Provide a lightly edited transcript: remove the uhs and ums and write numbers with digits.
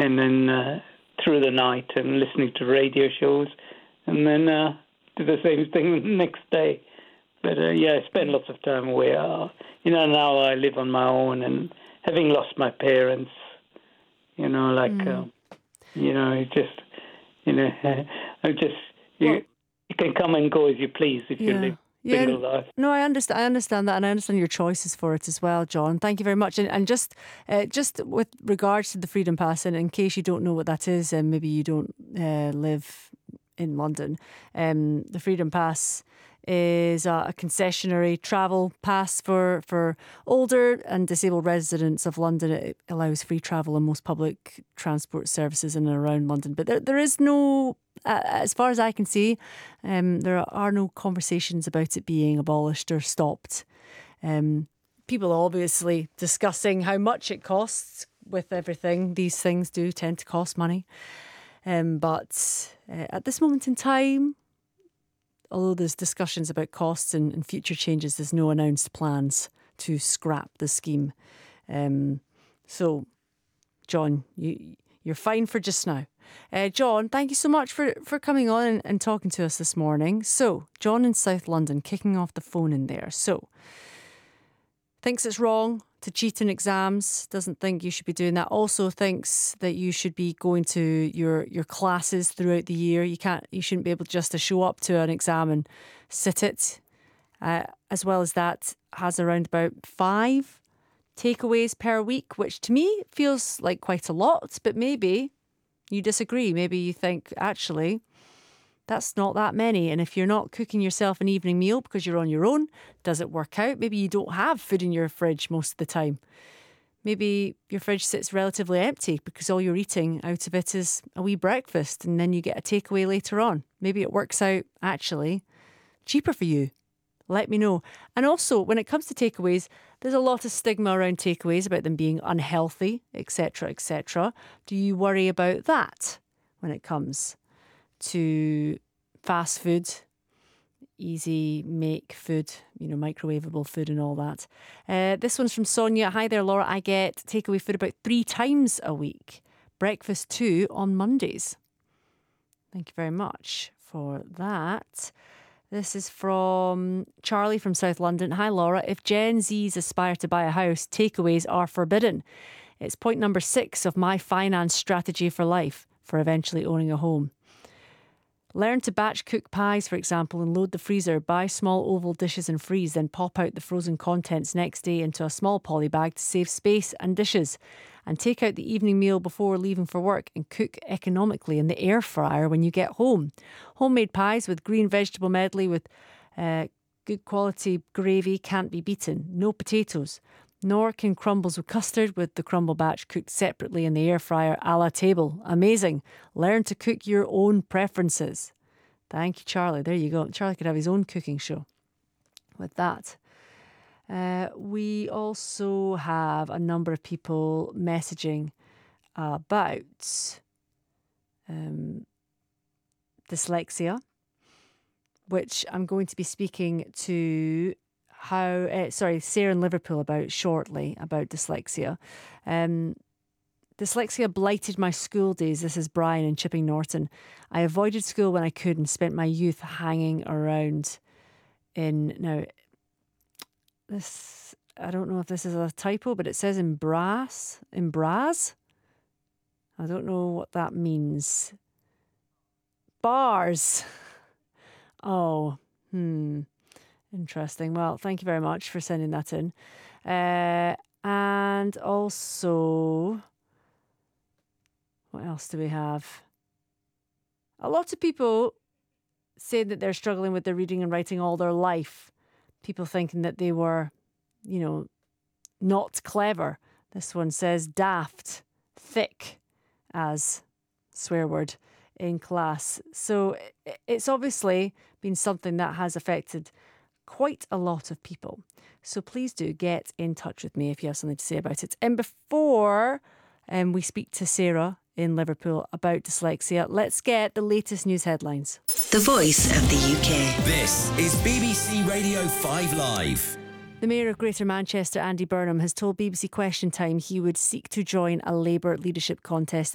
and then through the night and listening to radio shows, and then do the same thing the next day. But I spend lots of time away. Now I live on my own, and having lost my parents, you can come and go as you please if you live single life. No, I understand that, and I understand your choices for it as well, John. Thank you very much. And just with regards to the Freedom Pass, and in case you don't know what that is, and maybe you don't live in London, the Freedom Pass is a concessionary travel pass for older and disabled residents of London. It allows free travel on most public transport services in and around London. But there is no, as far as I can see, there are no conversations about it being abolished or stopped. People are obviously discussing how much it costs with everything. These things do tend to cost money. But at this moment in time, although there's discussions about costs and future changes, there's no announced plans to scrap the scheme. So, John, you're fine for just now. John, thank you so much for coming on and talking to us this morning. So, John in South London, kicking off the phone in there. So, thinks it's wrong to cheat in exams, doesn't think you should be doing that. Also thinks that you should be going to your classes throughout the year. You shouldn't be able just to show up to an exam and sit it. As well as that, has around about 5 takeaways per week, which to me feels like quite a lot, but maybe you disagree. Maybe you think, actually, that's not that many. And if you're not cooking yourself an evening meal because you're on your own, does it work out? Maybe you don't have food in your fridge most of the time. Maybe your fridge sits relatively empty because all you're eating out of it is a wee breakfast, and then you get a takeaway later on. Maybe it works out actually cheaper for you. Let me know. And also, when it comes to takeaways, there's a lot of stigma around takeaways about them being unhealthy, etc., etc. Do you worry about that when it comes to fast food, easy make food, microwavable food and all that? This one's from Sonia. Hi there, Laura. I get takeaway food about 3 times a week. Breakfast too on Mondays. Thank you very much for that. This is from Charlie from South London. Hi, Laura. If Gen Zs aspire to buy a house, takeaways are forbidden. It's point number 6 of my finance strategy for life for eventually owning a home. Learn to batch cook pies, for example, and load the freezer. Buy small oval dishes and freeze, then pop out the frozen contents next day into a small poly bag to save space and dishes. And take out the evening meal before leaving for work and cook economically in the air fryer when you get home. Homemade pies with green vegetable medley with good quality gravy can't be beaten. No potatoes. Nor can crumbles with custard with the crumble batch cooked separately in the air fryer a la table. Amazing. Learn to cook your own preferences. Thank you, Charlie. There you go. Charlie could have his own cooking show with that. We also have a number of people messaging about dyslexia, which I'm going to be speaking to Sarah in Liverpool about shortly, about dyslexia. Dyslexia blighted my school days. This is Brian in Chipping Norton. I avoided school when I could and spent my youth hanging around this, I don't know if this is a typo, but it says in Braz. I don't know what that means. Bars. Oh, interesting. Well, thank you very much for sending that in. And also, what else do we have? A lot of people say that they're struggling with their reading and writing all their life. People thinking that they were, not clever. This one says daft, thick as swear word in class. So it's obviously been something that has affected quite a lot of people. So please do get in touch with me if you have something to say about it. And before we speak to Sarah in Liverpool about dyslexia, let's get the latest news headlines. The Voice of the UK. This is BBC Radio 5 Live. The Mayor of Greater Manchester, Andy Burnham, has told BBC Question Time he would seek to join a Labour leadership contest